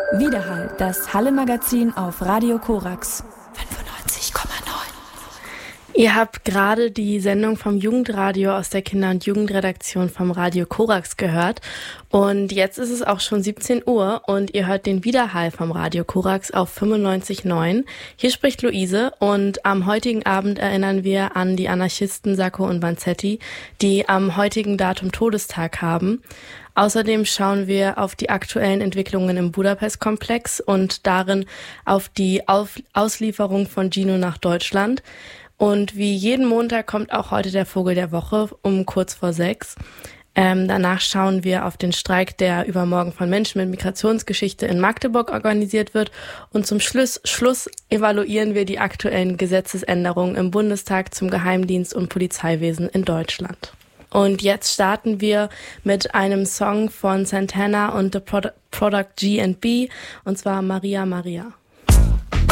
Widerhall, das Halle-Magazin auf Radio Korax 95,9. Ihr habt gerade die Sendung vom Jugendradio aus der Kinder- und Jugendredaktion vom Radio Korax gehört. Und jetzt ist es auch schon 17 Uhr und ihr hört den Widerhall vom Radio Korax auf 95,9. Hier spricht Luise und am heutigen Abend erinnern wir an die Anarchisten Sacco und Vanzetti, die am heutigen Datum Todestag haben. Außerdem schauen wir auf die aktuellen Entwicklungen im Budapest-Komplex und darin auf die Auslieferung von Gino nach Deutschland. Und wie jeden Montag kommt auch heute der Vogel der Woche um kurz vor 6. Danach schauen wir auf den Streik, der übermorgen von Menschen mit Migrationsgeschichte in Magdeburg organisiert wird. Und zum Schluss evaluieren wir die aktuellen Gesetzesänderungen im Bundestag zum Geheimdienst und Polizeiwesen in Deutschland. Und jetzt starten wir mit einem Song von Santana und The Product G&B, und zwar Maria Maria.